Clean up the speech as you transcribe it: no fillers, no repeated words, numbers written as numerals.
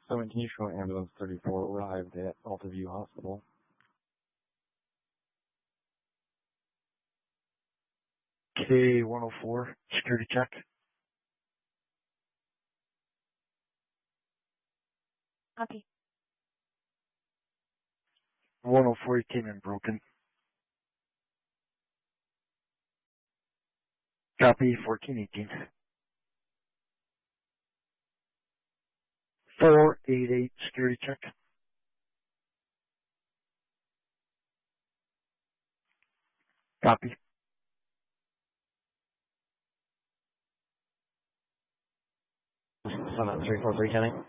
17 show ambulance 34 arrived at Altaview Hospital. K-104, security check. Copy. 104 came in broken. Copy, 1418. 488, security check. Copy. Summit 343 Kenny.